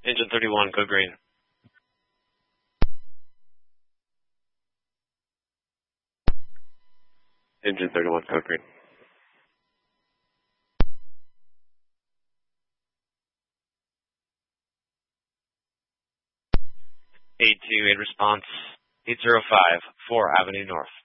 Engine 31, code green. Engine 31, code green. 828 response, 805, 4 Avenue North.